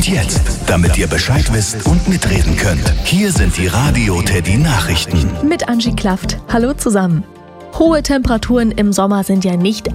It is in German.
Und jetzt, damit ihr Bescheid wisst und mitreden könnt, hier sind die Radio Teddy Nachrichten. Mit Angie Klaft. Hallo zusammen. Hohe Temperaturen im Sommer sind ja nicht